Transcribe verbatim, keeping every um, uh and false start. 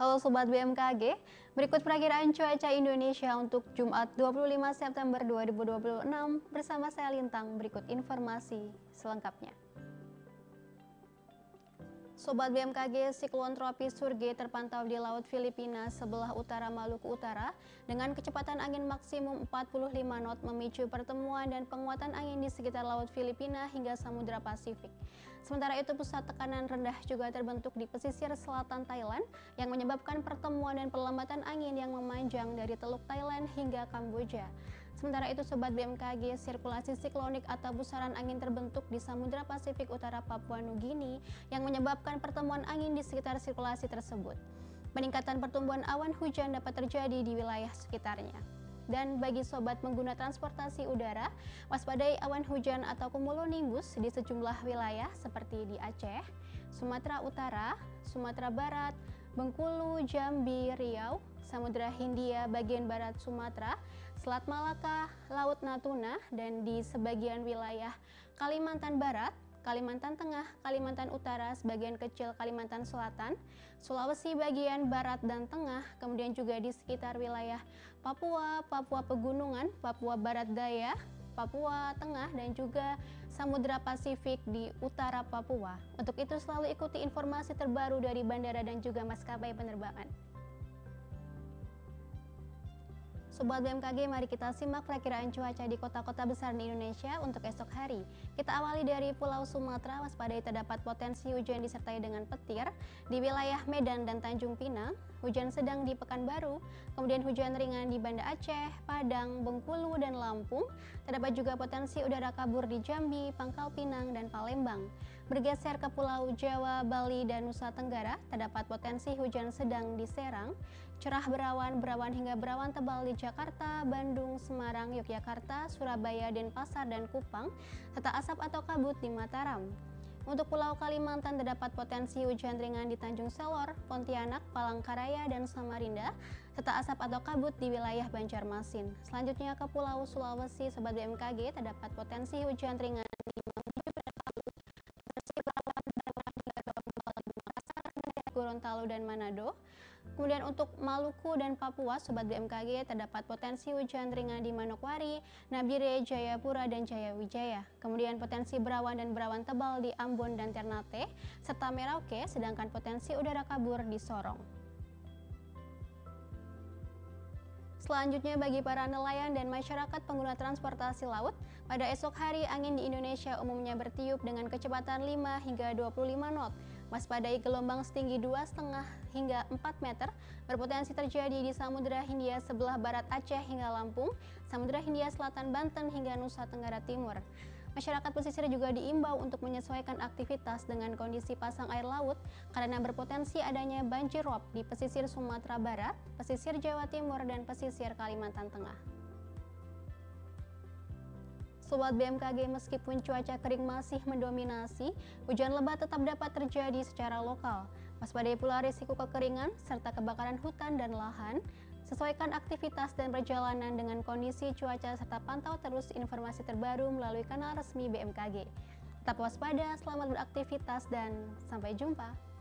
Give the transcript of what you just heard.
Halo Sobat B M K G, berikut perakiraan cuaca Indonesia untuk Jumat dua puluh lima September dua ribu dua puluh enam bersama saya Lintang. Berikut informasi selengkapnya. Sobat B M K G, siklon tropis Surge terpantau di Laut Filipina sebelah utara Maluku Utara dengan kecepatan angin maksimum empat puluh lima knot memicu pertemuan dan penguatan angin di sekitar Laut Filipina hingga Samudra Pasifik. Sementara itu pusat tekanan rendah juga terbentuk di pesisir selatan Thailand yang menyebabkan pertemuan dan perlambatan angin yang memanjang dari Teluk Thailand hingga Kamboja. Sementara itu Sobat B M K G, sirkulasi siklonik atau pusaran angin terbentuk di Samudra Pasifik Utara Papua Nugini yang menyebabkan pertemuan angin di sekitar sirkulasi tersebut. Peningkatan pertumbuhan awan hujan dapat terjadi di wilayah sekitarnya. Dan bagi sobat pengguna transportasi udara, waspadai awan hujan atau cumulonimbus di sejumlah wilayah seperti di Aceh, Sumatera Utara, Sumatera Barat, Bengkulu, Jambi, Riau, Samudra Hindia bagian barat Sumatera, Selat Malaka, Laut Natuna, dan di sebagian wilayah Kalimantan Barat, Kalimantan Tengah, Kalimantan Utara, sebagian kecil Kalimantan Selatan, Sulawesi bagian barat dan tengah, kemudian juga di sekitar wilayah Papua, Papua Pegunungan, Papua Barat Daya, Papua Tengah, dan juga Samudra Pasifik di utara Papua. Untuk itu selalu ikuti informasi terbaru dari bandara dan juga maskapai penerbangan. Sobat B M K G, mari kita simak perakiraan cuaca di kota-kota besar di Indonesia untuk esok hari. Kita awali dari Pulau Sumatera, waspadai terdapat potensi hujan disertai dengan petir di wilayah Medan dan Tanjung Pinang, hujan sedang di Pekanbaru, kemudian hujan ringan di Banda Aceh, Padang, Bengkulu, dan Lampung. Terdapat juga potensi udara kabur di Jambi, Pangkal Pinang, dan Palembang. Bergeser ke Pulau Jawa, Bali, dan Nusa Tenggara, terdapat potensi hujan sedang di Serang, cerah berawan, berawan hingga berawan tebal di Jakarta, Bandung, Semarang, Yogyakarta, Surabaya, Denpasar, dan Kupang, serta asap atau kabut di Mataram. Untuk Pulau Kalimantan terdapat potensi hujan ringan di Tanjung Selor, Pontianak, Palangkaraya, dan Samarinda, serta asap atau kabut di wilayah Banjarmasin. Selanjutnya ke Pulau Sulawesi, Sobat B M K G, terdapat potensi hujan ringan di Mamuju dan Palu, potensi berawan berawan hingga berawan tebal di Makassar, Gorontalo, dan Manado. Kemudian untuk Maluku dan Papua, Sobat B M K G, terdapat potensi hujan ringan di Manokwari, Nabire, Jayapura, dan Jayawijaya. Kemudian potensi berawan dan berawan tebal di Ambon dan Ternate, serta Merauke, sedangkan potensi udara kabur di Sorong. Selanjutnya bagi para nelayan dan masyarakat pengguna transportasi laut, pada esok hari angin di Indonesia umumnya bertiup dengan kecepatan lima hingga dua puluh lima knot. Waspadai gelombang setinggi dua koma lima hingga empat meter berpotensi terjadi di Samudra Hindia sebelah barat Aceh hingga Lampung, Samudra Hindia Selatan Banten hingga Nusa Tenggara Timur. Masyarakat pesisir juga diimbau untuk menyesuaikan aktivitas dengan kondisi pasang air laut karena berpotensi adanya banjir rob di pesisir Sumatera Barat, pesisir Jawa Timur, dan pesisir Kalimantan Tengah. Sobat B M K G, meskipun cuaca kering masih mendominasi, hujan lebat tetap dapat terjadi secara lokal. Waspadai pula risiko kekeringan serta kebakaran hutan dan lahan. Sesuaikan aktivitas dan perjalanan dengan kondisi cuaca serta pantau terus informasi terbaru melalui kanal resmi B M K G. Tetap waspada, selamat beraktivitas, dan sampai jumpa.